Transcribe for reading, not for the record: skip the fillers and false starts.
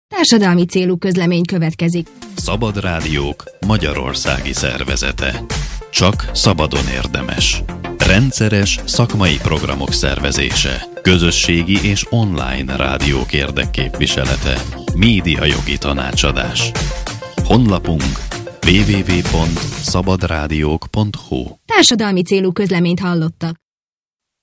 Társadalmi célú közlemény következik. Szabad Rádiók magyarországi szervezete. Csak szabadon érdemes. Rendszeres szakmai programok szervezése. Közösségi és online rádiók érdekképviselete. Médiajogi tanácsadás. Honlapunk www.szabadradiók.hu. Társadalmi célú közleményt hallottak.